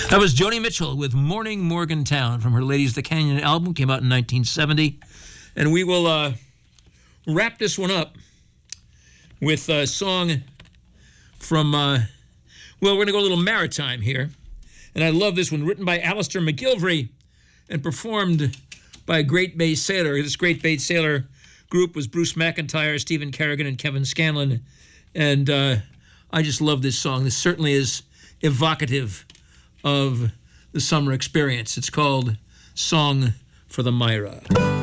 That was Joni Mitchell with Morning Morgantown from her Ladies of the Canyon album, came out in 1970. And we will wrap this one up with a song from, well, we're going to go a little maritime here. And I love this one, written by Alistair McGilvery and performed by a Great Bay Sailor. This Great Bay Sailor group was Bruce McIntyre, Stephen Kerrigan, and Kevin Scanlon. And I just love this song. This certainly is evocative of the summer experience. It's called Song for the Myra.